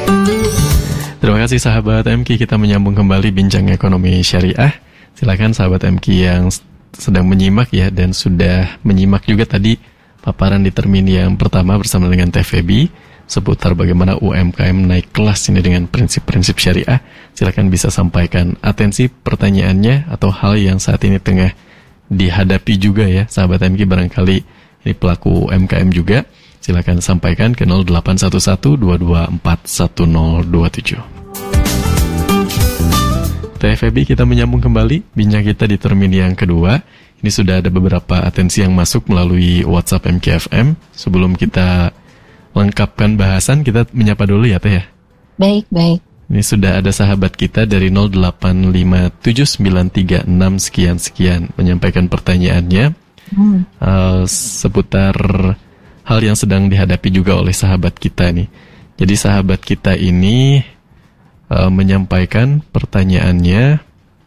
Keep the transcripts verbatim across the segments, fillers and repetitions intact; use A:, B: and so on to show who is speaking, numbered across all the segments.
A: Terima kasih sahabat M Q, kita menyambung kembali bincang ekonomi syariah. Silakan sahabat M Q yang sedang menyimak ya, dan sudah menyimak juga tadi paparan di termin yang pertama bersama dengan Teh Feby seputar bagaimana U M K M naik kelas ini dengan prinsip-prinsip syariah. Silakan bisa sampaikan atensi pertanyaannya atau hal yang saat ini tengah dihadapi juga ya sahabat M Q, barangkali ini pelaku U M K M juga. Silakan sampaikan ke nol delapan satu satu dua dua empat satu nol dua tujuh. Teh Feby, kita menyambung kembali bincang kita di termin yang kedua. Ini sudah ada beberapa atensi yang masuk melalui WhatsApp M K F M. Sebelum kita lengkapkan bahasan, kita menyapa dulu ya Teh ya.
B: Baik, baik.
A: Ini sudah ada sahabat kita dari nol delapan lima tujuh sembilan tiga enam sekian-sekian menyampaikan pertanyaannya hmm. uh, seputar hal yang sedang dihadapi juga oleh sahabat kita nih. Jadi sahabat kita ini uh, menyampaikan pertanyaannya.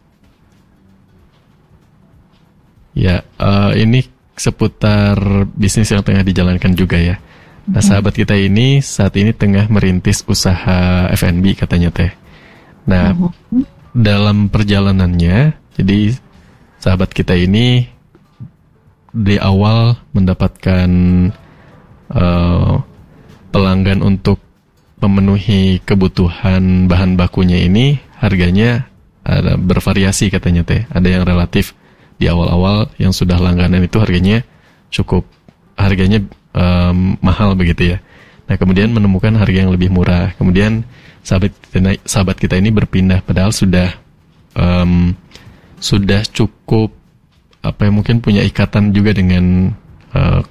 A: Ya, uh, ini seputar bisnis yang tengah dijalankan juga ya. Nah, sahabat kita ini saat ini tengah merintis usaha F and B katanya Teh. Nah, uh-huh. dalam perjalanannya, jadi sahabat kita ini di awal mendapatkan uh, pelanggan untuk memenuhi kebutuhan bahan bakunya ini, harganya ada bervariasi katanya Teh. Ada yang relatif di awal-awal yang sudah langganan itu harganya cukup, harganya um, mahal begitu ya. Nah, kemudian menemukan harga yang lebih murah. Kemudian sahabat kita, sahabat kita ini berpindah, padahal sudah um, sudah cukup apa yang mungkin punya ikatan juga dengan uh,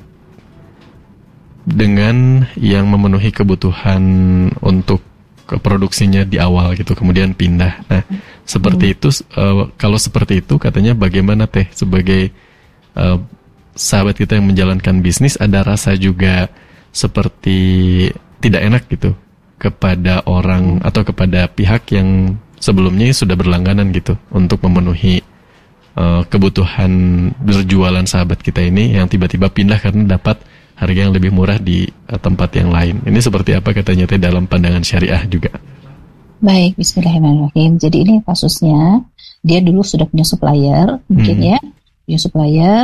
A: dengan yang memenuhi kebutuhan untuk produksinya di awal gitu, kemudian pindah. Nah, seperti hmm. itu uh, kalau seperti itu katanya bagaimana Teh sebagai uh, sahabat kita yang menjalankan bisnis, ada rasa juga seperti tidak enak gitu kepada orang atau kepada pihak yang sebelumnya sudah berlangganan gitu untuk memenuhi uh, kebutuhan berjualan sahabat kita ini yang tiba-tiba pindah karena dapat harga yang lebih murah di uh, tempat yang lain. Ini seperti apa katanya Teh dalam pandangan syariah juga?
B: Baik, bismillahirrahmanirrahim. Jadi ini kasusnya, dia dulu sudah punya supplier, mungkin hmm. ya, punya supplier,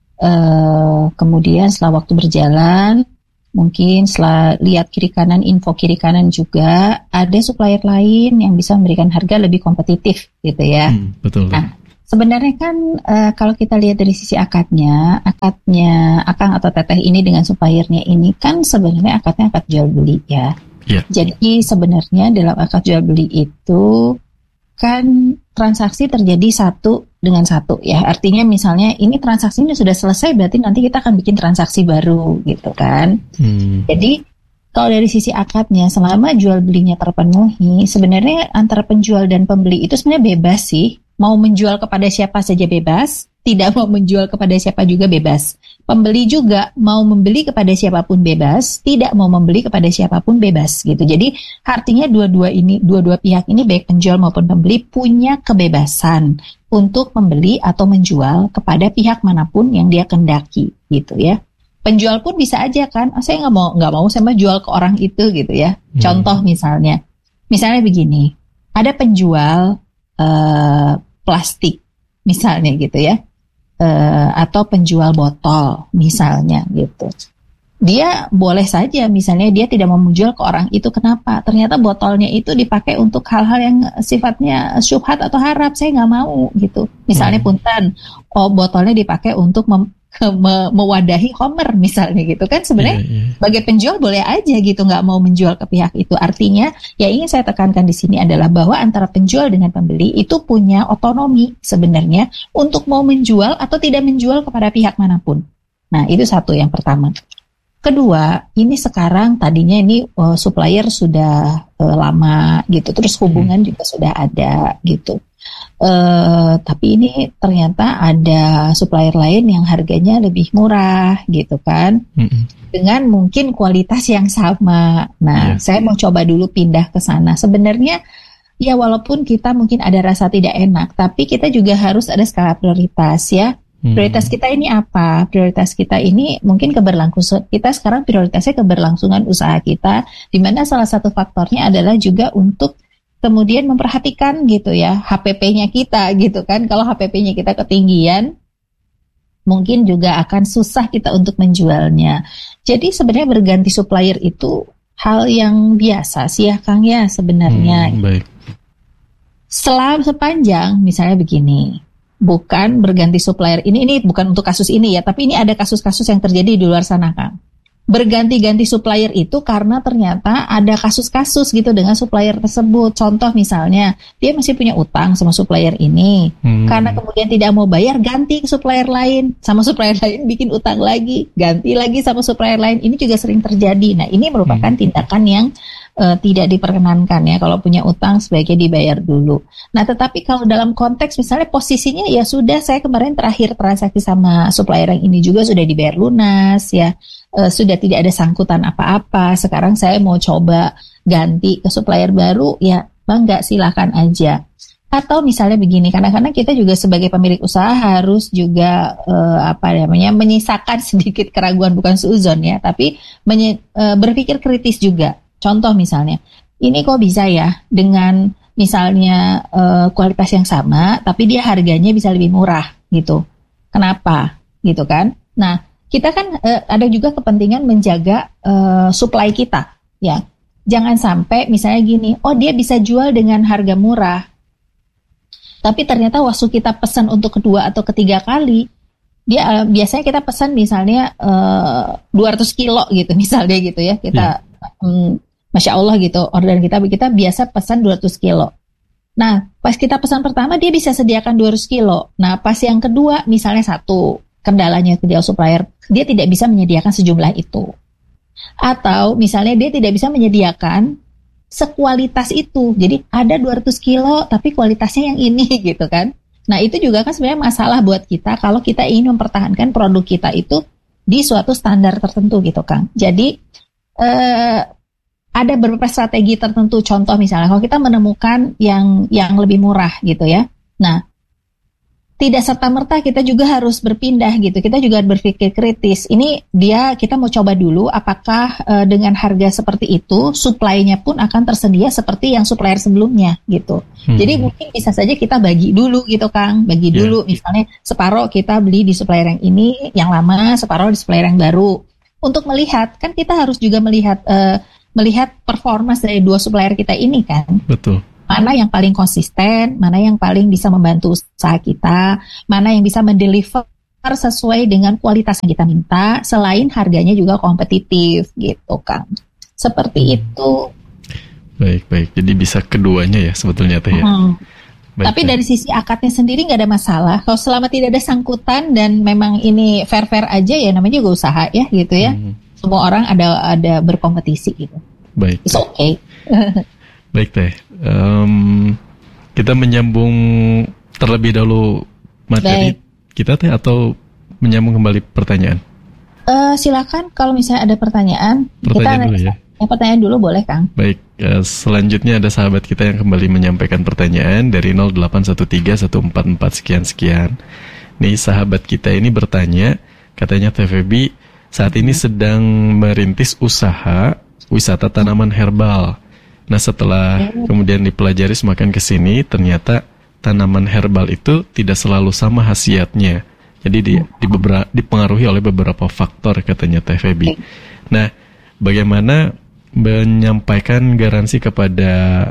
B: uh, kemudian setelah waktu berjalan, mungkin setelah lihat kiri kanan, info kiri kanan juga, ada supplier lain yang bisa memberikan harga lebih kompetitif gitu ya. Hmm, betul. Nah, sebenarnya kan uh, kalau kita lihat dari sisi akadnya, akadnya Akang atau Teteh ini dengan suppliernya ini kan sebenarnya akadnya akad jual beli ya. Yeah. Jadi sebenarnya dalam akad jual beli itu kan transaksi terjadi satu dengan satu ya. Artinya misalnya ini transaksi ini sudah selesai, berarti nanti kita akan bikin transaksi baru gitu kan. Hmm. Jadi kalau dari sisi akadnya, selama jual belinya terpenuhi, sebenarnya antara penjual dan pembeli itu sebenarnya bebas sih. Mau menjual kepada siapa saja bebas, tidak mau menjual kepada siapa juga bebas. Pembeli juga mau membeli kepada siapapun bebas, tidak mau membeli kepada siapapun bebas gitu. Jadi artinya dua-dua ini, dua-dua pihak ini baik penjual maupun pembeli punya kebebasan untuk membeli atau menjual kepada pihak manapun yang dia kendaki gitu ya. Penjual pun bisa aja kan, oh, saya nggak mau nggak mau saya mau jual ke orang itu gitu ya. Hmm. Contoh misalnya, misalnya begini, ada penjual uh, plastik misalnya gitu ya, uh, atau penjual botol misalnya gitu. Dia boleh saja misalnya dia tidak mau menjual ke orang itu, kenapa? Ternyata botolnya itu dipakai untuk hal-hal yang sifatnya syubhat atau haram, saya nggak mau gitu. Misalnya hmm. punten, oh botolnya dipakai untuk mem- Me- mewadahi Homer misalnya gitu kan, sebenarnya yeah, yeah. sebagai penjual boleh aja gitu nggak mau menjual ke pihak itu. Artinya yang ingin saya tekankan di sini adalah bahwa antara penjual dengan pembeli itu punya otonomi sebenarnya untuk mau menjual atau tidak menjual kepada pihak manapun. Nah itu satu yang pertama. Kedua, ini sekarang tadinya ini uh, supplier sudah uh, lama gitu, terus hubungan hmm. juga sudah ada gitu. Uh, tapi ini ternyata ada supplier lain yang harganya lebih murah gitu kan, mm-hmm. dengan mungkin kualitas yang sama. Nah, yeah. saya mau coba dulu pindah ke sana. Sebenarnya ya walaupun kita mungkin ada rasa tidak enak, tapi kita juga harus ada skala prioritas ya. Prioritas kita ini apa? Prioritas kita ini mungkin keberlangsungan. Kita sekarang prioritasnya keberlangsungan usaha kita, di mana salah satu faktornya adalah juga untuk kemudian memperhatikan gitu ya H P P-nya kita gitu kan. Kalau H P P-nya kita ketinggian, mungkin juga akan susah kita untuk menjualnya. Jadi sebenarnya berganti supplier itu hal yang biasa sih ya Kang ya sebenarnya.
A: Hmm, baik.
B: Selama sepanjang misalnya begini. Bukan berganti supplier ini, ini bukan untuk kasus ini ya, tapi ini ada kasus-kasus yang terjadi di luar sana, Kang. Berganti-ganti supplier itu karena ternyata ada kasus-kasus gitu dengan supplier tersebut. Contoh misalnya, dia masih punya utang sama supplier ini. Hmm. Karena kemudian tidak mau bayar, ganti ke supplier lain. Sama supplier lain bikin utang lagi, ganti lagi sama supplier lain. Ini juga sering terjadi. Nah, ini merupakan hmm. tindakan yang Uh, tidak diperkenankan ya, kalau punya utang sebaiknya dibayar dulu. Nah, tetapi kalau dalam konteks misalnya posisinya ya sudah, saya kemarin terakhir transaksi sama supplier yang ini juga sudah dibayar lunas ya, uh, sudah tidak ada sangkutan apa-apa, sekarang saya mau coba ganti ke supplier baru, ya bangga silakan aja. Atau misalnya begini, kadang-kadang kita juga sebagai pemilik usaha harus juga uh, apa namanya menyisakan sedikit keraguan, bukan suuzon ya, tapi menye- uh, berpikir kritis juga. Contoh misalnya, ini kok bisa ya dengan misalnya uh, kualitas yang sama, tapi dia harganya bisa lebih murah gitu. Kenapa? Gitu kan? Nah, kita kan uh, ada juga kepentingan menjaga uh, supply kita, ya. Jangan sampai misalnya gini, oh dia bisa jual dengan harga murah, tapi ternyata waktu kita pesan untuk kedua atau ketiga kali, dia uh, biasanya kita pesan misalnya uh, dua ratus kilo gitu, misalnya gitu ya, kita yeah. um, Masya Allah gitu, orderan kita, kita biasa pesan dua ratus kilo. Nah, pas kita pesan pertama, dia bisa sediakan dua ratus kilo. Nah, pas yang kedua, misalnya satu, kendalanya kedua supplier, dia tidak bisa menyediakan sejumlah itu. Atau misalnya dia tidak bisa menyediakan sekualitas itu. Jadi ada dua ratus kilo, tapi kualitasnya yang ini gitu kan. Nah, itu juga kan sebenarnya masalah buat kita kalau kita ingin mempertahankan produk kita itu di suatu standar tertentu gitu, Kang. Jadi, eh, ada beberapa strategi tertentu, contoh misalnya kalau kita menemukan yang yang lebih murah gitu ya. Nah, tidak serta-merta kita juga harus berpindah gitu. Kita juga berpikir kritis. Ini dia kita mau coba dulu apakah uh, dengan harga seperti itu supply-nya pun akan tersedia seperti yang supplier sebelumnya gitu. Hmm. Jadi mungkin bisa saja kita bagi dulu gitu Kang, bagi dulu yeah. Misalnya separuh kita beli di supplier yang ini, yang lama, separuh di supplier yang baru. Untuk melihat, kan kita harus juga melihat uh, melihat performance dari dua supplier kita ini kan.
A: Betul.
B: Mana yang paling konsisten, mana yang paling bisa membantu usaha kita, mana yang bisa mendeliver sesuai dengan kualitas yang kita minta, selain harganya juga kompetitif gitu kan. Seperti itu.
A: Baik, baik. Jadi bisa keduanya ya sebetulnya teh ya. Hmm. Baik,
B: Tapi
A: baik.
B: dari sisi akadnya sendiri nggak ada masalah. Kalau selama tidak ada sangkutan dan memang ini fair-fair aja ya, namanya juga usaha ya gitu ya. Hmm. Semua orang ada ada berkompetisi gitu.
A: Baik.
B: It's okay.
A: Baik teh. Um, kita menyambung terlebih dahulu materi Baik. kita teh atau menyambung kembali pertanyaan?
B: Uh, silakan kalau misalnya ada pertanyaan.
A: Pertanyaan
B: kita
A: dulu ya.
B: Ya, pertanyaan dulu boleh Kang.
A: Baik. Uh, selanjutnya ada sahabat kita yang kembali menyampaikan pertanyaan dari nol delapan satu tiga satu empat empat sekian sekian. Nih sahabat kita ini bertanya, katanya Teh Febi saat ini sedang merintis usaha wisata tanaman herbal. Nah setelah kemudian dipelajari semakin ke sini, ternyata tanaman herbal itu tidak selalu sama khasiatnya. Jadi di, di beberapa, dipengaruhi oleh beberapa faktor katanya Teh Febi. Nah bagaimana menyampaikan garansi kepada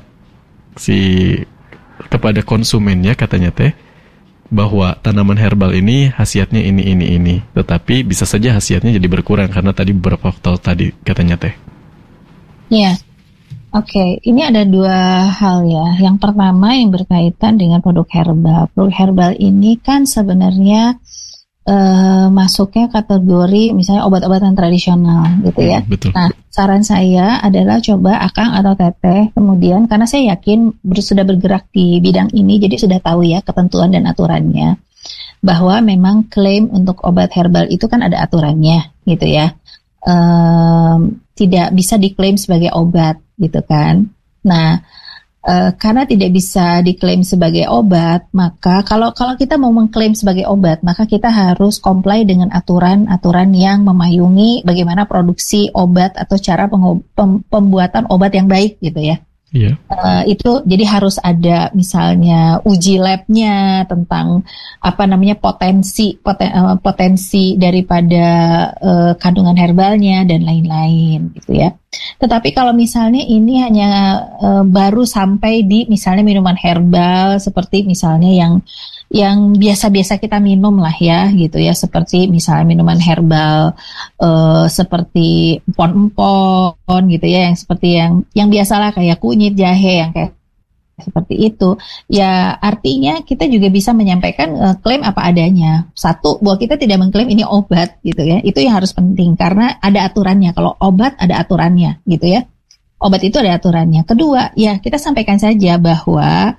A: si kepada konsumennya katanya Teh, bahwa tanaman herbal ini khasiatnya ini, ini, ini. Tetapi bisa saja khasiatnya jadi berkurang karena tadi beberapa faktor tadi katanya Teh.
B: Iya, oke. Okay. Ini ada dua hal ya. Yang pertama yang berkaitan dengan produk herbal. Produk herbal ini kan sebenarnya uh, masuknya kategori misalnya obat-obatan tradisional gitu ya. Hmm, betul. Nah, saran saya adalah coba Akang atau Teteh kemudian, karena saya yakin ber, sudah bergerak di bidang ini, jadi sudah tahu ya ketentuan dan aturannya, bahwa memang klaim untuk obat herbal itu kan ada aturannya gitu ya. Um, tidak bisa diklaim sebagai obat gitu kan. Nah, Uh, karena tidak bisa diklaim sebagai obat, maka kalau kalau kita mau mengklaim sebagai obat, maka kita harus comply dengan aturan-aturan yang memayungi bagaimana produksi obat atau cara pengob- pem- pembuatan obat yang baik gitu ya.
A: Iya.
B: Uh, itu jadi harus ada misalnya uji labnya tentang apa namanya potensi poten, uh, potensi daripada uh, kandungan herbalnya dan lain-lain gitu ya. Tetapi kalau misalnya ini hanya uh, baru sampai di misalnya minuman herbal seperti misalnya yang yang biasa-biasa kita minum lah ya gitu ya, seperti misalnya minuman herbal uh, seperti empon-empon gitu ya, yang seperti yang yang biasalah kayak kunyit, jahe yang kayak seperti itu ya, artinya kita juga bisa menyampaikan uh, klaim apa adanya. Satu, bahwa kita tidak mengklaim ini obat gitu ya, itu yang harus penting karena ada aturannya. Kalau obat ada aturannya gitu ya, obat itu ada aturannya. Kedua, ya kita sampaikan saja bahwa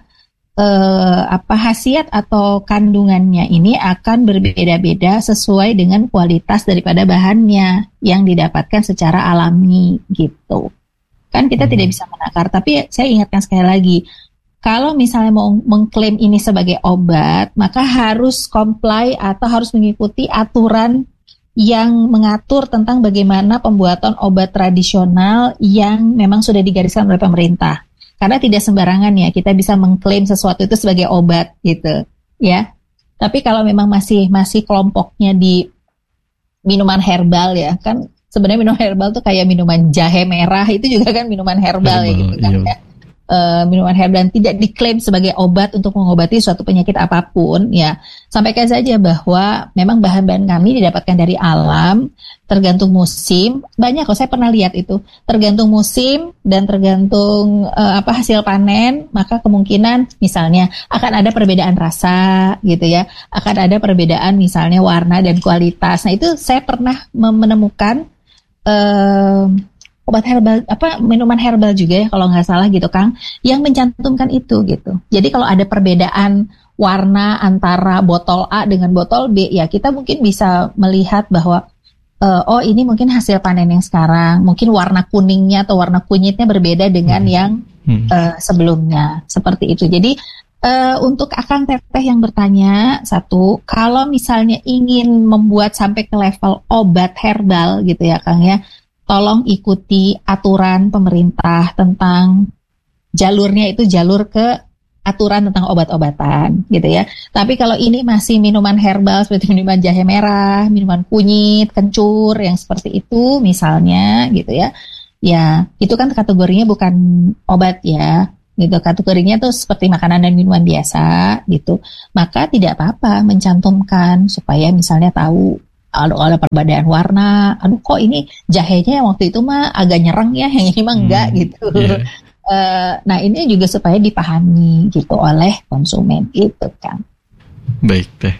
B: Eh, apa khasiat atau kandungannya ini akan berbeda-beda sesuai dengan kualitas daripada bahannya yang didapatkan secara alami gitu. Kan kita hmm. tidak bisa menakar, tapi saya ingatkan sekali lagi, kalau misalnya mau mengklaim ini sebagai obat, maka harus comply atau harus mengikuti aturan yang mengatur tentang bagaimana pembuatan obat tradisional yang memang sudah digariskan oleh pemerintah. Karena tidak sembarangan ya kita bisa mengklaim sesuatu itu sebagai obat gitu ya. Tapi kalau memang masih masih kelompoknya di minuman herbal ya, kan sebenarnya minuman herbal tuh kayak minuman jahe merah itu juga kan minuman herbal, herbal ya gitu kan iya. ya. Uh, minuman herbal dan tidak diklaim sebagai obat untuk mengobati suatu penyakit apapun ya, sampaikan saja bahwa memang bahan-bahan kami didapatkan dari alam, tergantung musim. Banyak kok saya pernah lihat itu, tergantung musim dan tergantung uh, apa hasil panen, maka kemungkinan misalnya akan ada perbedaan rasa gitu ya, akan ada perbedaan misalnya warna dan kualitas. Nah itu saya pernah menemukan uh, obat herbal, apa minuman herbal juga ya kalau nggak salah gitu Kang, yang mencantumkan itu gitu. Jadi kalau ada perbedaan warna antara botol A dengan botol B, ya kita mungkin bisa melihat bahwa uh, oh ini mungkin hasil panen yang sekarang, mungkin warna kuningnya atau warna kunyitnya berbeda dengan hmm. yang uh, sebelumnya, seperti itu. Jadi uh, untuk Akang Teteh yang bertanya, satu, kalau misalnya ingin membuat sampai ke level obat herbal gitu ya Kang ya, tolong ikuti aturan pemerintah tentang jalurnya, itu jalur ke aturan tentang obat-obatan gitu ya. Tapi kalau ini masih minuman herbal seperti minuman jahe merah, minuman kunyit, kencur yang seperti itu misalnya gitu ya. Ya, itu kan kategorinya bukan obat ya. Gitu, kategorinya tuh seperti makanan dan minuman biasa gitu. Maka tidak apa-apa mencantumkan supaya misalnya tahu Aduh, ada perbedaan warna. Aduh, kok ini jahenya yang waktu itu mah agak nyereng ya, yang ini mah enggak hmm, gitu. Yeah. Uh, nah, ini juga supaya dipahami gitu oleh konsumen gitu kan.
A: Baik teh.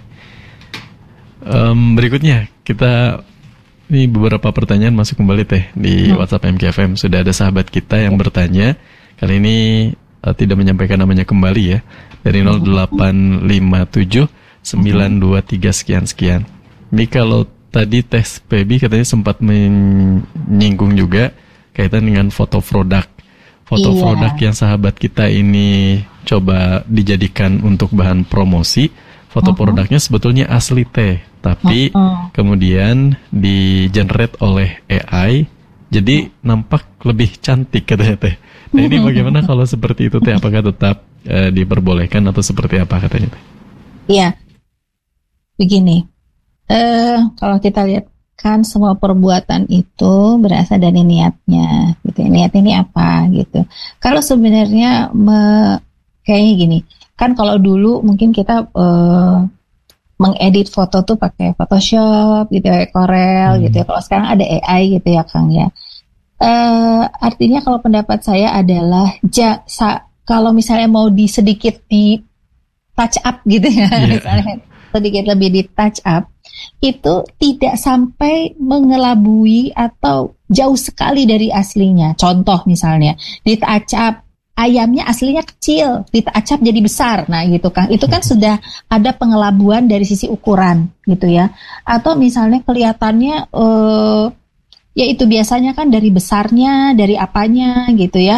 A: Um, berikutnya kita ini beberapa pertanyaan masuk kembali teh di hmm. WhatsApp M K F M. Sudah ada sahabat kita yang bertanya. Kali ini uh, tidak menyampaikan namanya kembali ya. Dari nol delapan lima tujuh sembilan dua tiga sekian sekian. Ini kalau tadi tes Pebi katanya sempat menyinggung juga kaitan dengan foto produk. Foto iya. produk yang sahabat kita ini coba dijadikan untuk bahan promosi. Foto uh-huh. produknya sebetulnya asli teh, tapi uh-huh. kemudian di-generate oleh A I, jadi uh-huh. nampak lebih cantik katanya teh. Nah ini bagaimana kalau seperti itu teh? Apakah tetap uh, diperbolehkan atau seperti apa katanya teh?
B: Iya, begini. Uh, kalau kita lihat kan semua perbuatan itu berasal dari niatnya, gitu. Niat ini apa, gitu. Kalau sebenarnya me, kayaknya gini, kan kalau dulu mungkin kita uh, mengedit foto tuh pakai Photoshop, gitu, pakai Corel, hmm. gitu. Kalau sekarang ada A I, gitu ya, Kang ya. Uh, artinya kalau pendapat saya adalah, ja, sa, kalau misalnya mau di sedikit di touch up, gitu ya, yeah. misalnya sedikit lebih di touch up. Itu tidak sampai mengelabui atau jauh sekali dari aslinya. Contoh misalnya, di touch up ayamnya aslinya kecil, di touch up jadi besar. Nah gitu kan, itu kan sudah ada pengelabuan dari sisi ukuran gitu ya. Atau misalnya kelihatannya eh, ya itu biasanya kan dari besarnya, dari apanya gitu ya.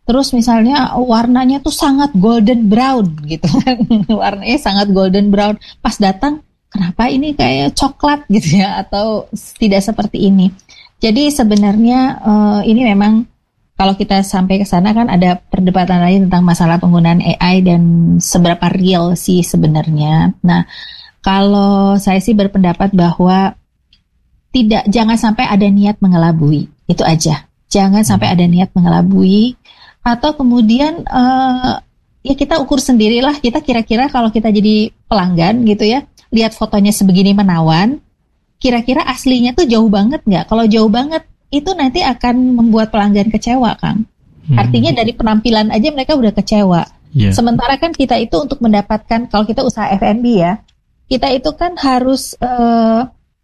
B: Terus misalnya warnanya tuh sangat golden brown gitu kan. Warnanya sangat golden brown. Pas datang, kenapa ini kayak coklat gitu ya, atau tidak seperti ini. Jadi sebenarnya uh, ini memang kalau kita sampai ke sana kan ada perdebatan lain tentang masalah penggunaan A I dan seberapa real sih sebenarnya. Nah, kalau saya sih berpendapat bahwa tidak, jangan sampai ada niat mengelabui. Itu aja. Jangan sampai ada niat mengelabui. Atau kemudian uh, ya kita ukur sendirilah, kita kira-kira kalau kita jadi pelanggan gitu ya, lihat fotonya sebegini menawan, kira-kira aslinya tuh jauh banget nggak? Kalau jauh banget, itu nanti akan membuat pelanggan kecewa, Kang. Hmm. Artinya dari penampilan aja mereka udah kecewa. Yeah. Sementara kan kita itu untuk mendapatkan, kalau kita usaha F and B ya, kita itu kan harus uh,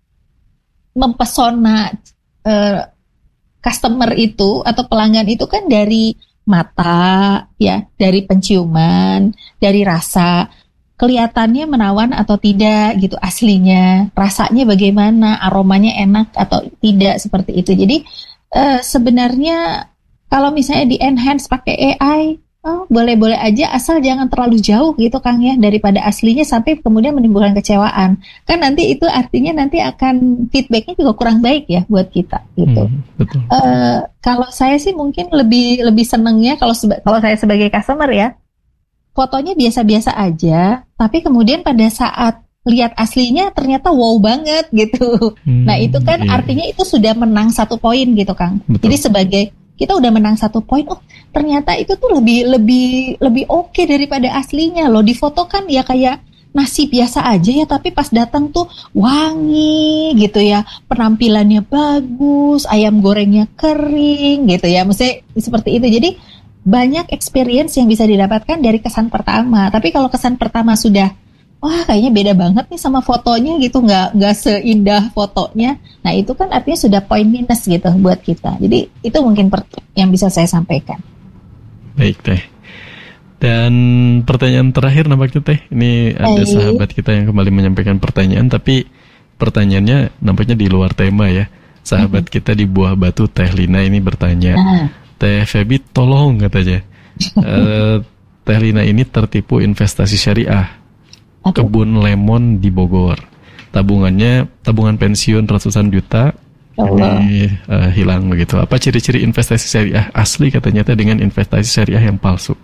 B: mempesona uh, customer itu atau pelanggan itu kan dari mata, ya, dari penciuman, dari rasa, kelihatannya menawan atau tidak gitu aslinya, rasanya bagaimana, aromanya enak atau tidak, seperti itu. Jadi uh, sebenarnya kalau misalnya di enhance pakai A I, oh, boleh-boleh aja asal jangan terlalu jauh gitu Kang ya daripada aslinya sampai kemudian menimbulkan kecewaan. Kan nanti itu artinya nanti akan feedbacknya juga kurang baik ya buat kita gitu. Hmm, betul. Uh, kalau saya sih mungkin lebih lebih senengnya kalau seba- kalau saya sebagai customer ya, fotonya biasa-biasa aja, tapi kemudian pada saat lihat aslinya ternyata wow banget gitu. Hmm, nah itu kan iya. Artinya itu sudah menang satu poin gitu Kang. Betul. Jadi sebagai kita udah menang satu poin, oh ternyata itu tuh lebih lebih lebih oke okay daripada aslinya loh. Di foto kan ya kayak nasi biasa aja ya, tapi pas datang tuh wangi gitu ya, penampilannya bagus, ayam gorengnya kering gitu ya, mesti seperti itu. Jadi banyak experience yang bisa didapatkan dari kesan pertama. Tapi kalau kesan pertama sudah, wah kayaknya beda banget nih sama fotonya gitu, nggak nggak seindah fotonya. Nah itu kan artinya sudah poin minus gitu buat kita. Jadi itu mungkin per- yang bisa saya sampaikan.
A: Baik Teh. Dan pertanyaan terakhir nampaknya Teh, ini ada Baik. Sahabat kita yang kembali menyampaikan pertanyaan, tapi pertanyaannya nampaknya di luar tema ya. Sahabat mm-hmm. kita di Buah Batu, Teh Lina ini bertanya, ah. Teh Febi tolong katanya, uh, Teh Lina ini tertipu investasi syariah. Aduh. Kebun lemon di Bogor, tabungannya tabungan pensiun ratusan juta ini uh, hilang begitu. Apa ciri-ciri investasi syariah asli katanya teh dengan investasi syariah yang palsu?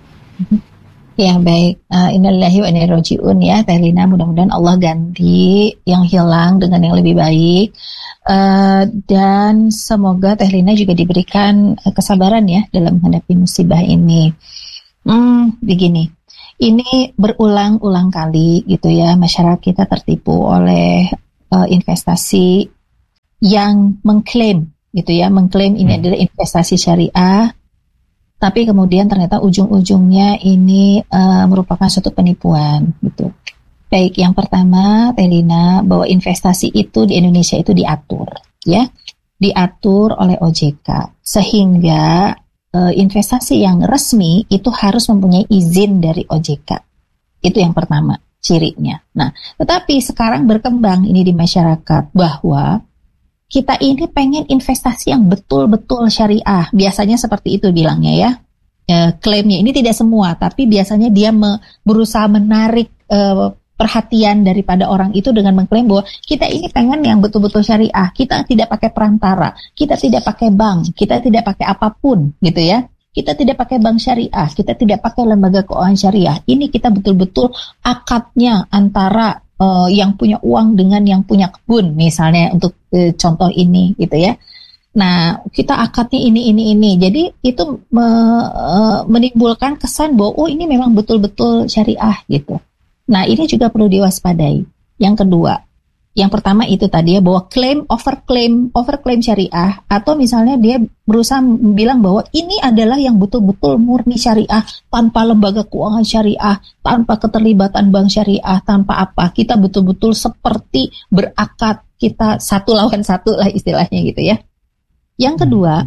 B: Ya baik, uh, innalillahi wa inna ilaihi raji'un ya Teh Lina, mudah-mudahan Allah ganti yang hilang dengan yang lebih baik, uh, dan semoga Teh Lina juga diberikan uh, kesabaran ya dalam menghadapi musibah ini. Hmm, begini. Ini berulang-ulang kali gitu ya, masyarakat kita tertipu oleh uh, investasi yang mengklaim gitu ya, mengklaim ini hmm. adalah investasi syariah, tapi kemudian ternyata ujung-ujungnya ini uh, merupakan suatu penipuan gitu. Baik, yang pertama Teh Lina, bahwa investasi itu di Indonesia itu diatur ya, diatur oleh O J K, sehingga investasi yang resmi itu harus mempunyai izin dari O J K. Itu yang pertama cirinya. Nah, tetapi sekarang berkembang ini di masyarakat bahwa kita ini pengen investasi yang betul-betul syariah. Biasanya seperti itu bilangnya ya. E, klaimnya ini tidak semua, tapi biasanya dia me, berusaha menarik e, perhatian daripada orang itu dengan mengklaim bahwa kita ini pengen yang betul-betul syariah, kita tidak pakai perantara, kita tidak pakai bank, kita tidak pakai apapun gitu ya, kita tidak pakai bank syariah, kita tidak pakai lembaga keuangan syariah, ini kita betul-betul akadnya antara uh, yang punya uang dengan yang punya kebun misalnya, untuk uh, contoh ini gitu ya. Nah, kita akadnya ini, ini, ini. Jadi itu me, uh, menimbulkan kesan bahwa oh ini memang betul-betul syariah gitu. Nah, ini juga perlu diwaspadai. Yang kedua, yang pertama itu tadi ya, bahwa klaim, overclaim, overclaim syariah, atau misalnya dia berusaha bilang bahwa ini adalah yang betul-betul murni syariah, tanpa lembaga keuangan syariah, tanpa keterlibatan bank syariah, tanpa apa. Kita betul-betul seperti berakad, kita satu lawan satu lah istilahnya gitu ya. Yang kedua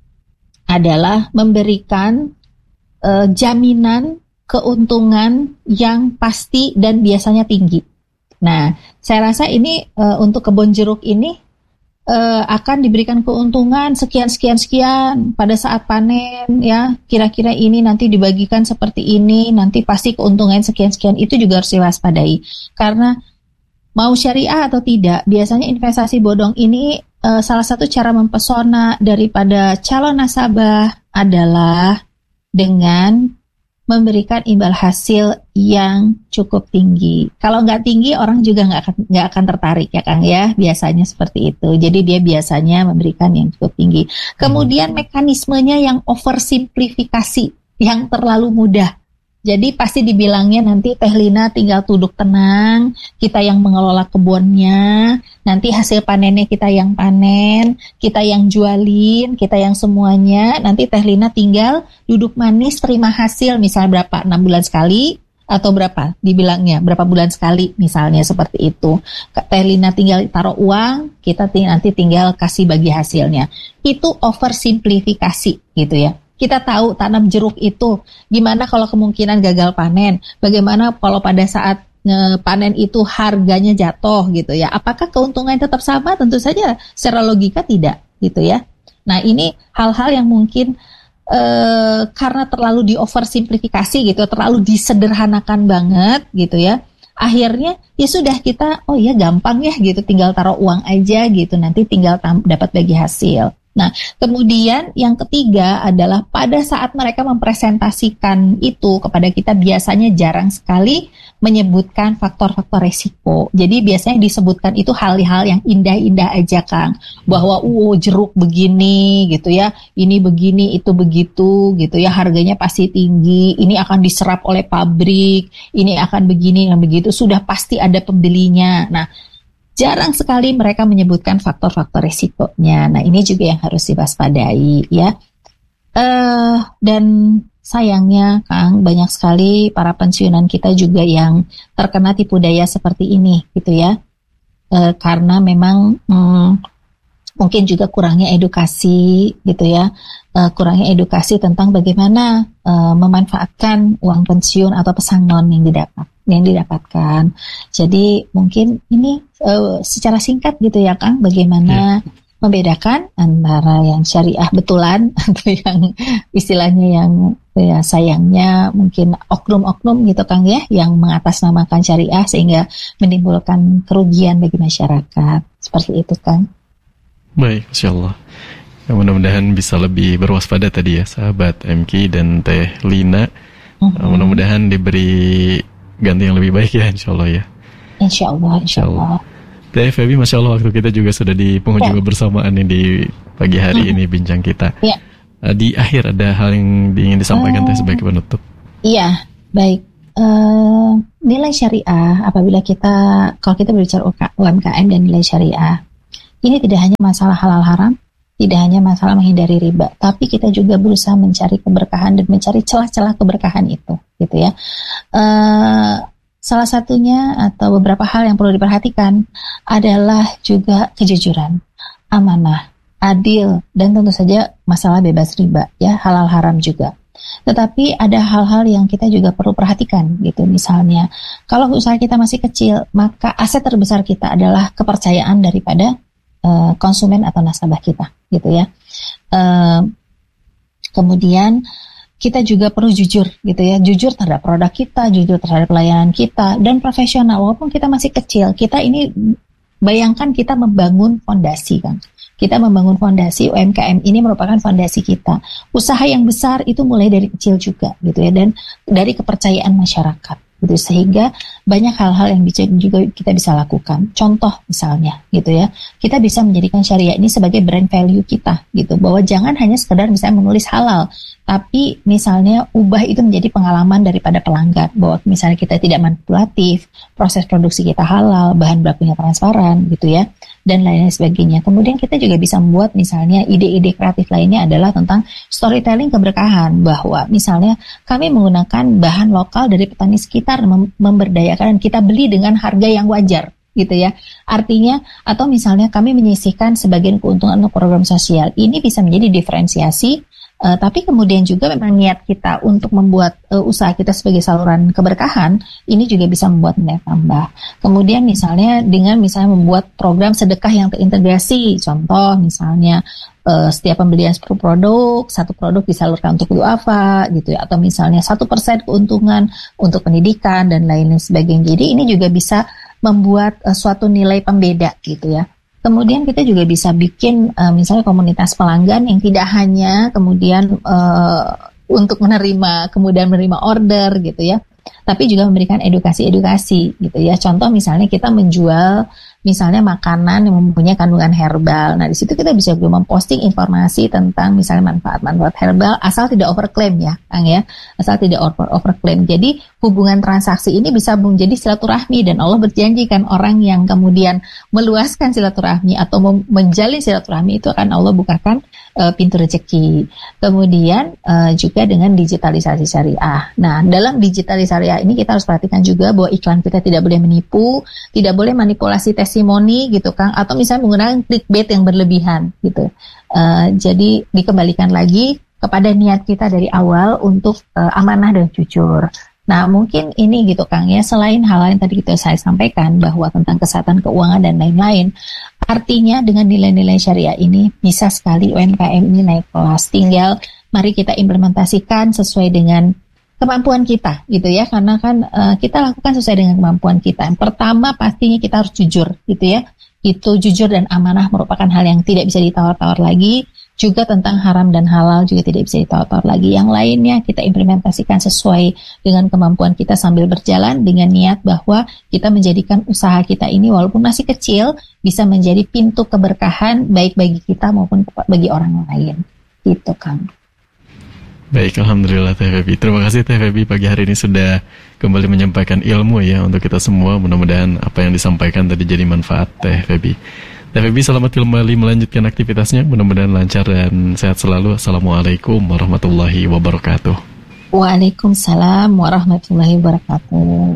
B: adalah memberikan uh, jaminan keuntungan yang pasti dan biasanya tinggi. Nah, saya rasa ini uh, untuk kebun jeruk ini uh, akan diberikan keuntungan sekian sekian sekian pada saat panen ya, kira-kira ini nanti dibagikan seperti ini, nanti pasti keuntungan sekian sekian, itu juga harus diwaspadai. Karena mau syariah atau tidak, biasanya investasi bodong ini uh, salah satu cara mempesona daripada calon nasabah adalah dengan memberikan imbal hasil yang cukup tinggi. Kalau nggak tinggi, orang juga nggak akan nggak akan tertarik ya Kang ya. Biasanya seperti itu. Jadi dia biasanya memberikan yang cukup tinggi. Kemudian mekanismenya yang oversimplifikasi, yang terlalu mudah. Jadi pasti dibilangnya nanti Teh Lina tinggal duduk tenang, kita yang mengelola kebunnya, nanti hasil panennya kita yang panen, kita yang jualin, kita yang semuanya, nanti Teh Lina tinggal duduk manis terima hasil, misalnya berapa, enam bulan sekali, atau berapa dibilangnya, berapa bulan sekali, misalnya seperti itu. Teh Lina tinggal taruh uang, kita ting- nanti tinggal kasih bagi hasilnya. Itu oversimplifikasi gitu ya. Kita tahu tanam jeruk itu gimana kalau kemungkinan gagal panen, bagaimana kalau pada saat e, panen itu harganya jatuh gitu ya. Apakah keuntungannya tetap sama? Tentu saja secara logika tidak gitu ya. Nah ini hal-hal yang mungkin e, karena terlalu di oversimplifikasi gitu, terlalu disederhanakan banget gitu ya. Akhirnya ya sudah kita, oh ya gampang ya gitu, tinggal taruh uang aja gitu, nanti tinggal tam- dapat bagi hasil. Nah, kemudian yang ketiga adalah pada saat mereka mempresentasikan itu kepada kita biasanya jarang sekali menyebutkan faktor-faktor resiko. Jadi biasanya disebutkan itu hal-hal yang indah-indah aja Kang. Bahwa uh jeruk begini gitu ya, ini begini, itu begitu gitu ya, harganya pasti tinggi, ini akan diserap oleh pabrik, ini akan begini dan begitu, sudah pasti ada pembelinya. Nah, jarang sekali mereka menyebutkan faktor-faktor risikonya. Nah, ini juga yang harus diwaspadai ya. Uh, dan sayangnya, Kang, banyak sekali para pensiunan kita juga yang terkena tipu daya seperti ini, gitu ya. Uh, karena memang hmm, mungkin juga kurangnya edukasi, gitu ya. Uh, kurangnya edukasi tentang bagaimana uh, memanfaatkan uang pensiun atau pesangon yang didapat. yang didapatkan. Jadi mungkin ini uh, secara singkat gitu ya Kang, bagaimana yeah. membedakan antara yang syariah betulan atau yang istilahnya yang ya sayangnya mungkin oknum-oknum gitu Kang ya, yang mengatasnamakan syariah sehingga menimbulkan kerugian bagi masyarakat. Seperti itu Kang.
A: Baik, Masya Allah. Ya, mudah-mudahan bisa lebih berwaspada tadi ya sahabat M K dan Teh Lina. Uh-huh. Mudah-mudahan diberi ganti yang lebih baik ya, insya Allah ya.
B: Insya Allah, insya Allah.
A: Teh Febi, Masya Allah waktu kita juga sudah di penghujung ya. Bersamaan ini di pagi hari hmm. ini bincang kita. Ya. Di akhir ada hal yang ingin disampaikan uh, Teh sebagai penutup.
B: Iya, baik. Uh, nilai syariah apabila kita, kalau kita berbicara U M K M dan nilai syariah, ini tidak hanya masalah halal haram, tidak hanya masalah menghindari riba, tapi kita juga berusaha mencari keberkahan dan mencari celah-celah keberkahan itu, gitu ya. Uh, salah satunya atau beberapa hal yang perlu diperhatikan adalah juga kejujuran, amanah, adil, dan tentu saja masalah bebas riba, ya, halal haram juga. Tetapi ada hal-hal yang kita juga perlu perhatikan, gitu. Misalnya, kalau usaha kita masih kecil, maka aset terbesar kita adalah kepercayaan daripada uh, konsumen atau nasabah kita, gitu ya. Uh, kemudian kita juga perlu jujur, gitu ya, jujur terhadap produk kita, jujur terhadap pelayanan kita, dan profesional. Walaupun kita masih kecil, kita ini bayangkan kita membangun fondasi, kan. Kita membangun fondasi, U M K M ini merupakan fondasi kita. Usaha yang besar itu mulai dari kecil juga, gitu ya, dan dari kepercayaan masyarakat, gitu, sehingga banyak hal-hal yang bisa juga kita bisa lakukan. Contoh misalnya, gitu ya, kita bisa menjadikan syariah ini sebagai brand value kita, gitu, bahwa jangan hanya sekedar misalnya menulis halal, tapi misalnya ubah itu menjadi pengalaman daripada pelanggan, bahwa misalnya kita tidak manipulatif, proses produksi kita halal, bahan bakunya transparan, gitu ya, dan lain-lain sebagainya. Kemudian kita juga bisa membuat misalnya ide-ide kreatif lainnya adalah tentang storytelling keberkahan, bahwa misalnya kami menggunakan bahan lokal dari petani sekitar, mem- memberdayakan, dan kita beli dengan harga yang wajar, gitu ya. Artinya, atau misalnya kami menyisihkan sebagian keuntungan untuk program sosial. Ini bisa menjadi diferensiasi Uh, tapi kemudian juga memang niat kita untuk membuat uh, usaha kita sebagai saluran keberkahan, ini juga bisa membuat nilai tambah. Kemudian misalnya dengan misalnya membuat program sedekah yang terintegrasi, contoh misalnya uh, setiap pembelian sepuluh produk, satu produk disalurkan untuk duafa gitu ya, atau misalnya satu persen keuntungan untuk pendidikan dan lain-lain sebagainya. Jadi ini juga bisa membuat uh, suatu nilai pembeda gitu ya. Kemudian kita juga bisa bikin uh, misalnya komunitas pelanggan yang tidak hanya kemudian uh, untuk menerima kemudian menerima order gitu ya, tapi juga memberikan edukasi-edukasi gitu ya. Contoh misalnya kita menjual misalnya makanan yang mempunyai kandungan herbal. Nah, di situ kita bisa juga memposting informasi tentang misalnya manfaat-manfaat herbal asal tidak overklaim ya, Kang ya. Asal tidak over overklaim. Jadi hubungan transaksi ini bisa menjadi silaturahmi, dan Allah berjanji kan orang yang kemudian meluaskan silaturahmi atau menjalin silaturahmi itu akan Allah bukakan uh, pintu rezeki. Kemudian uh, juga dengan digitalisasi syariah. Nah, dalam digitalisasi syariah ini kita harus perhatikan juga bahwa iklan kita tidak boleh menipu, tidak boleh manipulasi testimoni gitu Kang, atau misalnya menggunakan clickbait yang berlebihan gitu. Uh, jadi dikembalikan lagi kepada niat kita dari awal untuk uh, amanah dan jujur. Nah, mungkin ini gitu Kang ya, selain hal yang tadi kita saya sampaikan bahwa tentang kesehatan keuangan dan lain-lain, artinya dengan nilai-nilai syariah ini bisa sekali U M K M ini naik kelas. Tinggal mari kita implementasikan sesuai dengan kemampuan kita gitu ya, karena kan uh, kita lakukan sesuai dengan kemampuan kita. Yang pertama pastinya kita harus jujur gitu ya. Itu jujur dan amanah merupakan hal yang tidak bisa ditawar-tawar lagi. Juga tentang haram dan halal juga tidak bisa ditawar-tawar lagi. Yang lainnya kita implementasikan sesuai dengan kemampuan kita sambil berjalan dengan niat bahwa kita menjadikan usaha kita ini walaupun masih kecil bisa menjadi pintu keberkahan baik bagi kita maupun bagi orang lain. Gitu Kang.
A: Baik, alhamdulillah Teh Febi. Terima kasih Teh Febi pagi hari ini sudah kembali menyampaikan ilmu ya untuk kita semua. Mudah-mudahan apa yang disampaikan tadi jadi manfaat Teh Febi. Teh Febi selamat kembali melanjutkan aktivitasnya. Mudah-mudahan lancar dan sehat selalu. Assalamualaikum warahmatullahi wabarakatuh.
B: Waalaikumsalam warahmatullahi wabarakatuh.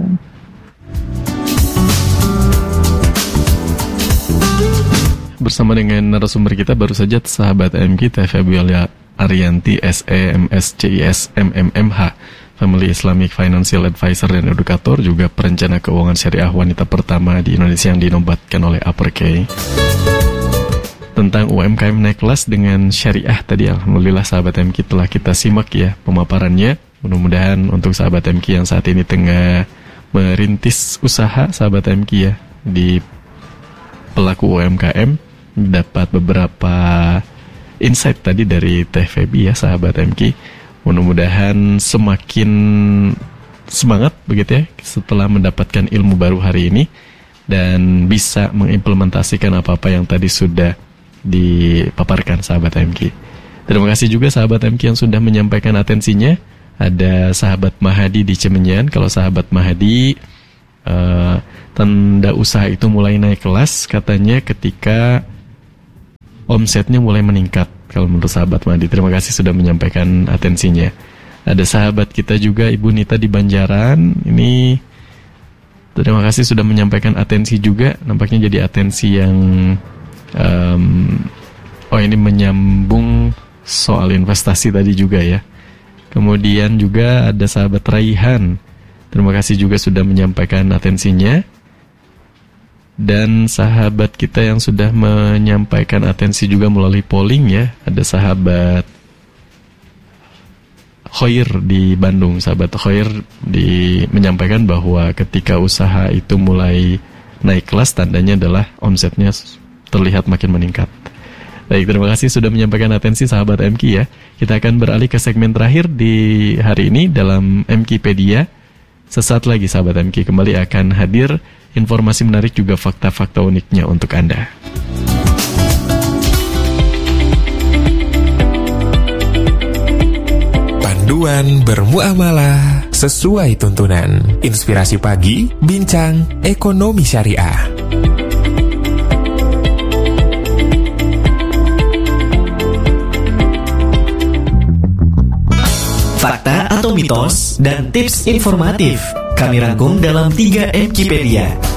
A: Bersama dengan narasumber kita baru saja sahabat M K Teh Febi Arianti S E M S C I S M M M H, Family Islamic Financial Advisor dan Edukator, juga perencana keuangan syariah wanita pertama di Indonesia yang dinobatkan oleh Upper K. Tentang U M K M naik kelas dengan syariah tadi, alhamdulillah sahabat M K telah kita simak ya pemaparannya. Mudah-mudahan untuk sahabat M K yang saat ini tengah merintis usaha sahabat M K ya di pelaku U M K M dapat beberapa insight tadi dari Teh Febi ya sahabat M K. Mudah-mudahan semakin semangat begitu ya setelah mendapatkan ilmu baru hari ini dan bisa mengimplementasikan apa-apa yang tadi sudah dipaparkan sahabat M K. Terima kasih juga sahabat M K yang sudah menyampaikan atensinya. Ada sahabat Mahadi di Cemenyan. Kalau sahabat Mahadi, uh, tanda usaha itu mulai naik kelas katanya ketika omsetnya mulai meningkat. Kalau menurut sahabat Mahadi, terima kasih sudah menyampaikan atensinya. Ada sahabat kita juga Ibu Nita di Banjaran. Ini terima kasih sudah menyampaikan atensi juga. Nampaknya jadi atensi yang um, oh ini menyambung soal investasi tadi juga ya. Kemudian juga ada sahabat Raihan. Terima kasih juga sudah menyampaikan atensinya. Dan sahabat kita yang sudah menyampaikan atensi juga melalui polling ya. Ada sahabat Khoir di Bandung. Sahabat Khoir di, menyampaikan bahwa ketika usaha itu mulai naik kelas, tandanya adalah omsetnya terlihat makin meningkat. Baik, terima kasih sudah menyampaikan atensi sahabat M K ya. Kita akan beralih ke segmen terakhir di hari ini dalam Mkipedia. Sesaat lagi sahabat M K kembali akan hadir informasi menarik juga fakta-fakta uniknya untuk Anda.
C: Panduan bermuamalah sesuai tuntunan. Inspirasi pagi, bincang ekonomi syariah.
D: Fakta atau mitos dan tips informatif kami rangkum dalam tiga Mkipedia.